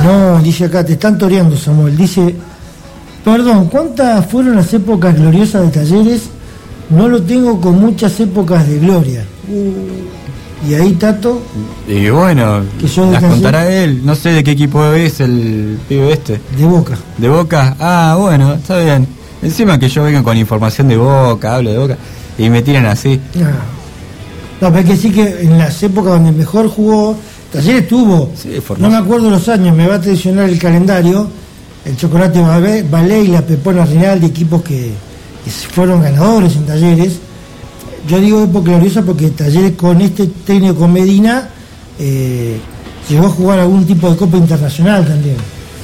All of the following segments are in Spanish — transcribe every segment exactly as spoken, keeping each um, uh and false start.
No, dice acá, te están toreando, Samuel. Dice, perdón, ¿cuántas fueron las épocas gloriosas de Talleres? No lo tengo con muchas épocas de gloria. Uh, y ahí, Tato. Y bueno, que yo las contará él. No sé de qué equipo es el pibe este. De Boca. ¿De Boca? Ah, bueno, está bien. Encima que yo venga con información de Boca, hablo de Boca, y me tiran así. No, no pero hay que decir que en las épocas donde mejor jugó, Talleres tuvo, sí, no me acuerdo los años, me va a traicionar el calendario, el Chocolate Ballet y la Pepona Rinaldi, equipos que, que fueron ganadores en Talleres. Yo digo época gloriosa porque Talleres con este técnico, con Medina, eh, llegó a jugar algún tipo de Copa Internacional también.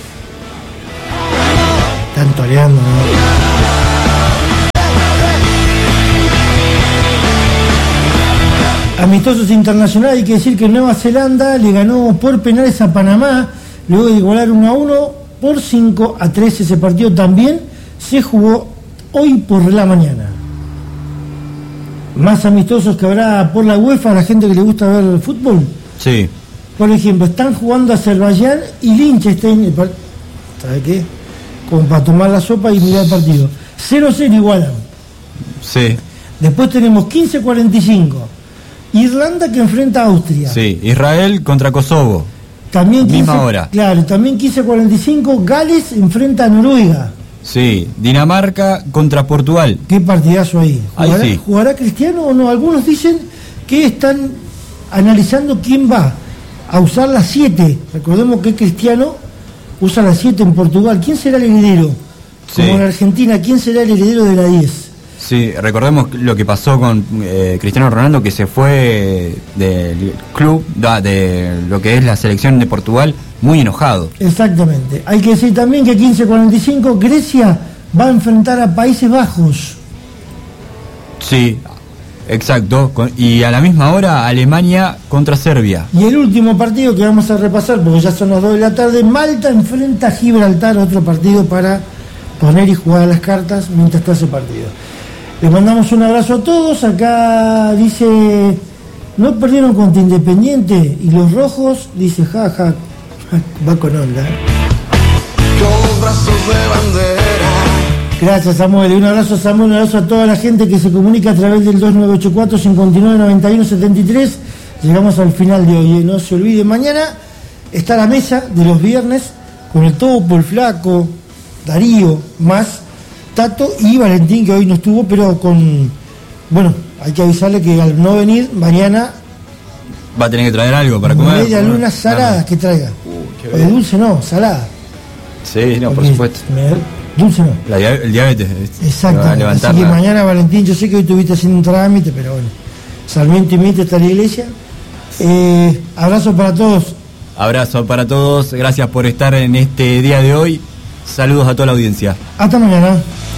Están toreando, ¿no? Amistosos internacionales, hay que decir que Nueva Zelanda le ganó por penales a Panamá, luego de igualar uno a uno por cinco a tres. Ese partido también se jugó hoy por la mañana. Más amistosos que habrá por la UEFA, a la gente que le gusta ver el fútbol. Sí. Por ejemplo, están jugando Azerbaiyán y Liechtenstein, ¿sabe qué? Como para tomar la sopa y mirar el partido. cero a cero igualan. Sí. Después tenemos quince a cuarenta y cinco. Irlanda que enfrenta a Austria. Sí, Israel contra Kosovo. También quince, misma hora. Claro, también quince a cuarenta y cinco, Gales enfrenta a Noruega. Sí, Dinamarca contra Portugal. Qué partidazo ahí. ¿Jugará, ahí sí. ¿Jugará Cristiano o no? Algunos dicen que están analizando quién va a usar la siete. Recordemos que Cristiano usa la siete en Portugal. ¿Quién será el heredero? Sí. Como en Argentina, ¿quién será el heredero de la diez? Sí, recordemos lo que pasó con eh, Cristiano Ronaldo, que se fue del club, de lo que es la selección de Portugal, muy enojado. Exactamente. Hay que decir también que quince a cuarenta y cinco Grecia va a enfrentar a Países Bajos. Sí, exacto. Y a la misma hora Alemania contra Serbia. Y el último partido que vamos a repasar, porque ya son las dos de la tarde, Malta enfrenta a Gibraltar, otro partido para poner y jugar las cartas mientras está ese partido. Les mandamos un abrazo a todos. Acá dice, no perdieron contra Independiente y los rojos, dice, jaja, ja, va con onda. Con brazos de bandera. Gracias, Samuel. Y un abrazo, Samuel, un abrazo a toda la gente que se comunica a través del dos nueve ocho cuatro, cinco nueve, nueve uno siete tres. Llegamos al final de hoy. No se olviden, mañana está la mesa de los viernes con el Topo, el Flaco, Darío, más Tato y Valentín, que hoy no estuvo, pero con... Bueno, hay que avisarle que al no venir, mañana... Va a tener que traer algo para comer. Media luna salada que traiga. Uh, o de dulce no, salada. Sí, no, porque por supuesto. Me, dulce no. La, el diabetes. Exacto. Así que mañana, Valentín, yo sé que hoy estuviste haciendo un trámite, pero bueno. Sarmiento y Mitre está en la iglesia. Eh, abrazo para todos. Abrazo para todos. Gracias por estar en este día de hoy. Saludos a toda la audiencia. Hasta mañana.